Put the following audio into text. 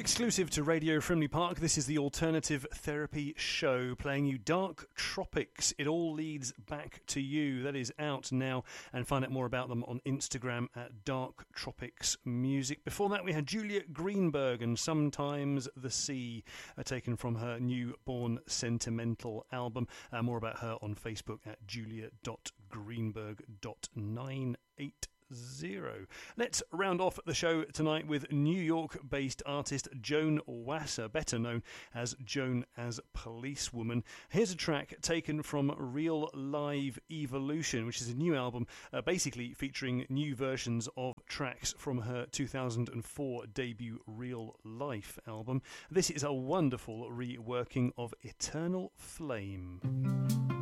Exclusive to Radio Frimley Park, this is the Alternative Therapy Show, playing you Dark Tropics. It all leads back to you. That is out now, and find out more about them on Instagram at Dark Tropics Music. Before that, we had Juliet Greenberg and Sometimes the Sea, taken from her Newborn Sentimental album. More about her on Facebook at juliet.greenberg.980. Let's round off the show tonight with New York-based artist Joan Wasser, better known as Joan as Policewoman. Here's a track taken from Real Live Evolution, which is a new album basically featuring new versions of tracks from her 2004 debut Real Life album. This is a wonderful reworking of Eternal Flame.